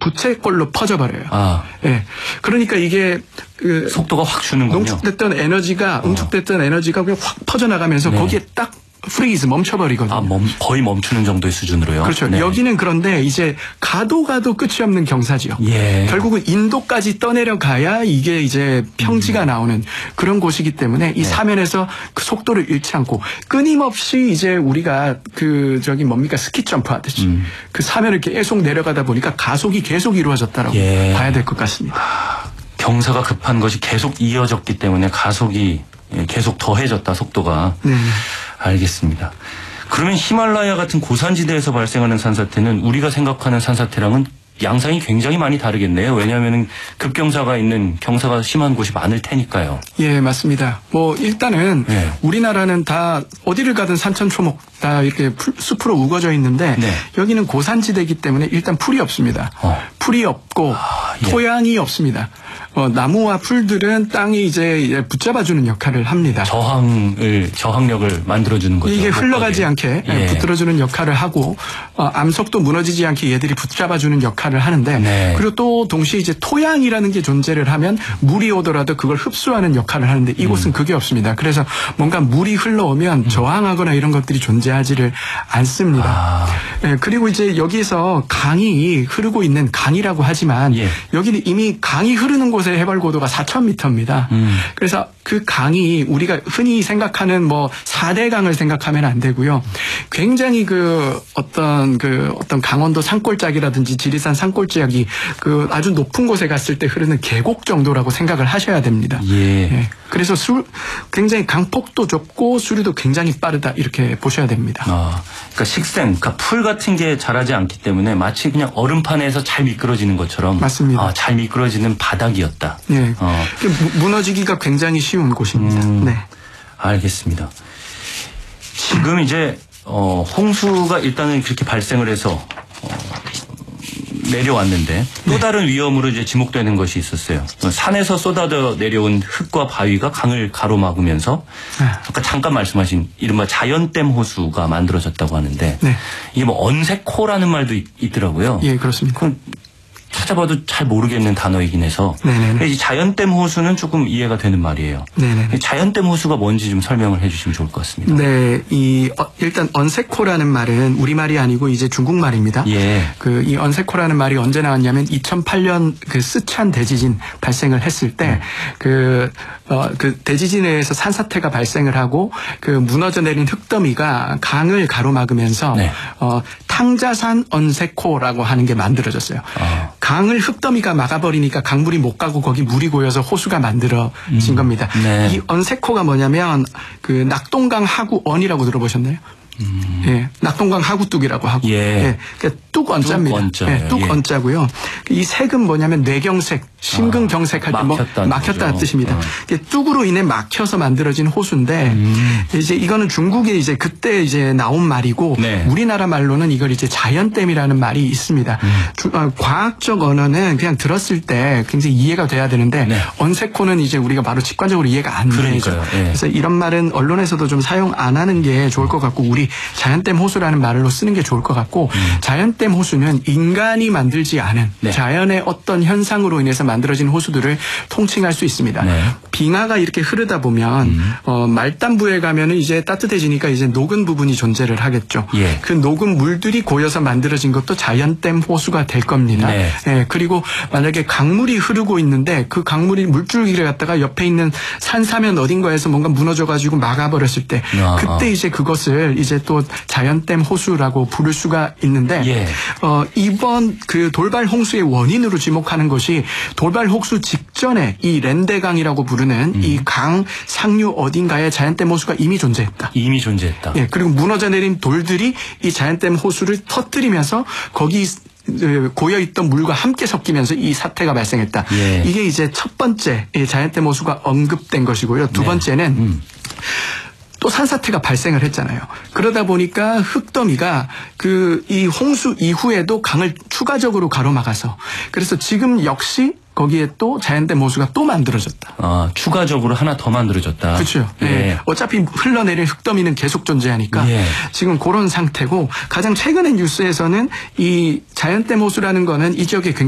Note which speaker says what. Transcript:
Speaker 1: 부채꼴로 퍼져버려요.
Speaker 2: 아.
Speaker 1: 예. 그러니까 이게
Speaker 2: 속도가 확 주는군요.
Speaker 1: 응축됐던 에너지가 그냥 확 퍼져나가면서 거기에 딱 프리즈 멈춰버리거든요.
Speaker 2: 거의 멈추는 정도의 수준으로요.
Speaker 1: 그렇죠.
Speaker 2: 네.
Speaker 1: 여기는 그런데 이제 가도 끝이 없는 경사지요.
Speaker 2: 예.
Speaker 1: 결국은 인도까지 떠내려가야 이게 이제 평지가 나오는 그런 곳이기 때문에 이 사면에서 그 속도를 잃지 않고 끊임없이 이제 우리가 스키 점프 하듯이 그 사면을 계속 내려가다 보니까 가속이 계속 이루어졌다라고 봐야 될 것 같습니다.
Speaker 2: 경사가 급한 것이 계속 이어졌기 때문에 가속이 계속 더해졌다, 속도가.
Speaker 1: 네.
Speaker 2: 알겠습니다. 그러면 히말라야 같은 고산지대에서 발생하는 산사태는 우리가 생각하는 산사태랑은 양상이 굉장히 많이 다르겠네요. 왜냐하면 급경사가 있는 경사가 심한 곳이 많을 테니까요.
Speaker 1: 예, 맞습니다. 일단은 우리나라는 다 어디를 가든 산천초목 다 이렇게 숲으로 우거져 있는데 여기는 고산지대이기 때문에 일단 풀이 없습니다. 풀이 없고 토양이 없습니다. 나무와 풀들은 땅이 이제 붙잡아주는 역할을 합니다.
Speaker 2: 저항력을 만들어주는 거죠.
Speaker 1: 이게 흘러가지 않게 붙들어주는 역할을 하고 암석도 무너지지 않게 얘들이 붙잡아주는 역할을 하는데 그리고 또 동시에 이제 토양이라는 게 존재를 하면 물이 오더라도 그걸 흡수하는 역할을 하는데 이곳은 그게 없습니다. 그래서 뭔가 물이 흘러오면 저항하거나 이런 것들이 존재하지를 않습니다. 그리고 이제 여기서 강이 흐르고 있는 강이라고 하지만 여기는 이미 강이 흐르는 곳의 해발 고도가 4,000m입니다. 그래서 그 강이 우리가 흔히 생각하는 4대 강을 생각하면 안 되고요. 굉장히 어떤 강원도 산골짜기라든지 지리산 산골짜기 아주 높은 곳에 갔을 때 흐르는 계곡 정도라고 생각을 하셔야 됩니다. 그래서 굉장히 강폭도 좁고 수류도 굉장히 빠르다 이렇게 보셔야 됩니다.
Speaker 2: 그러니까 그러니까 풀 같은 게 자라지 않기 때문에 마치 그냥 얼음판에서 잘 미끄러지는 것처럼
Speaker 1: 맞습니다.
Speaker 2: 잘 미끄러지는 바닥이었다.
Speaker 1: 무너지기가 굉장히 쉬운 곳입니다.
Speaker 2: 알겠습니다. 지금 이제 홍수가 일단은 그렇게 발생을 해서 내려왔는데 또 다른 위험으로 이제 지목되는 것이 있었어요. 산에서 쏟아져 내려온 흙과 바위가 강을 가로막으면서 아까 잠깐 말씀하신 이른바 자연댐 호수가 만들어졌다고 하는데 이게 언세코라는 말도 있더라고요.
Speaker 1: 예, 그렇습니다.
Speaker 2: 찾아봐도 잘 모르겠는 단어이긴 해서 이 자연댐 호수는 조금 이해가 되는 말이에요. 자연댐 호수가 뭔지 좀 설명을 해주시면 좋을 것 같습니다.
Speaker 1: 일단 언세코라는 말은 우리말이 아니고 이제 중국말입니다. 이 언세코라는 말이 언제 나왔냐면 2008년 스촨 대지진 발생을 했을 때 그 대지진에 의해서 산사태가 발생을 하고 무너져 내린 흙더미가 강을 가로막으면서 탕자산 언세코라고 하는 게 만들어졌어요. 강을 흙더미가 막아버리니까 강물이 못 가고 거기 물이 고여서 호수가 만들어진 겁니다. 이 언세코가 뭐냐면 낙동강 하구 언이라고 들어보셨나요? 낙동강 하구뚝이라고 하고 뚝언자입니다. 뚝언자고요. 이 색은 뭐냐면 뇌경색, 심근경색 할 때 막혔다는 뜻입니다. 뚝으로 인해 막혀서 만들어진 호수인데 이제 이거는 중국에 이제 그때 이제 나온 말이고 우리나라 말로는 이걸 이제 자연댐이라는 말이 있습니다. 과학적 언어는 그냥 들었을 때 굉장히 이해가 돼야 되는데 언세코는 이제 우리가 바로 직관적으로 이해가 안 되죠. 그래서 이런 말은 언론에서도 좀 사용 안 하는 게 좋을 것 같고 우리 자연댐 호수라는 말로 쓰는 게 좋을 것 같고 자연댐 호수는 인간이 만들지 않은 자연의 어떤 현상으로 인해서 만들어진 호수들을 통칭할 수 있습니다. 빙하가 이렇게 흐르다 보면 말단부에 가면은 이제 따뜻해지니까 이제 녹은 부분이 존재를 하겠죠. 그 녹은 물들이 고여서 만들어진 것도 자연댐 호수가 될 겁니다. 그리고 만약에 강물이 흐르고 있는데 그 강물이 물줄기를 갖다가 옆에 있는 산사면 어딘가에서 뭔가 무너져가지고 막아버렸을 때 그때 이제 그것을 이제 또 자연댐 호수라고 부를 수가 있는데 이번 돌발 홍수의 원인으로 지목하는 것이 돌발 홍수 직전에 이 렌데강이라고 부르는 이 강 상류 어딘가에 자연댐 호수가 이미 존재했다. 그리고 무너져 내린 돌들이 이 자연댐 호수를 터뜨리면서 거기 고여있던 물과 함께 섞이면서 이 사태가 발생했다. 이게 이제 첫 번째 자연댐 호수가 언급된 것이고요. 두 번째는 또 산사태가 발생을 했잖아요. 그러다 보니까 흙더미가 이 홍수 이후에도 강을 추가적으로 가로막아서 그래서 지금 역시 거기에 또 자연댐 호수가 또 만들어졌다.
Speaker 2: 추가적으로 하나 더 만들어졌다.
Speaker 1: 그렇죠. 어차피 흘러내린 흙더미는 계속 존재하니까 지금 그런 상태고 가장 최근의 뉴스에서는 이 자연댐 호수라는 거는 이 지역에